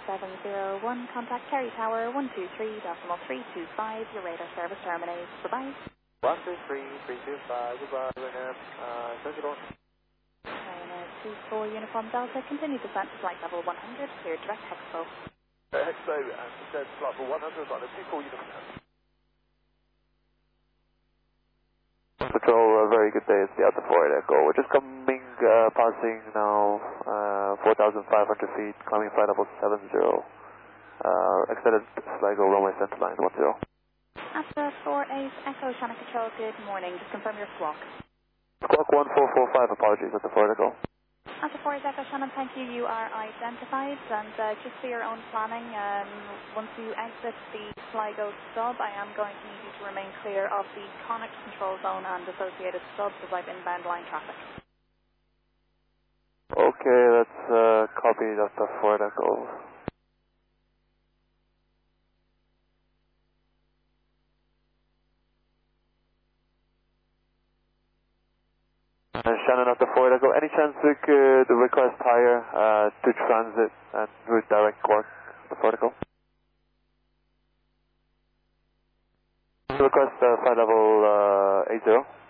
701, contact Kerry Tower 123.325, your radar service terminates. Bye-bye. 123.325, goodbye, Ryanair. Close the door. Ryanair 24 Uniform Delta, continue descent to flight level 100, clear direct Hexpo. Hexpo, and descent to flight level 100, on a 24 Uniform Delta. Patrol, a very good day. It's the Alpha 4 Echo. We're just passing now 4,500 feet, climbing flight level 70. Extended Sligo runway center line 10. Alpha 48 Echo, Shannon Control, good morning. Just confirm your squawk. Squawk 1445, apologies, at the 4 Echo. Alpha 48 Echo, Shannon, thank you. You are identified, and just for your own planning, once you exit the Sligo sub, I am going to need you to remain clear of the Connacht control zone and associated subs as I've inbound line traffic. Okay, that's copied at the 4 Echo. Shannon at the 4 Echo. Any chance we could request higher to transit and route direct Cork the 4 Echo? Request flight level 80.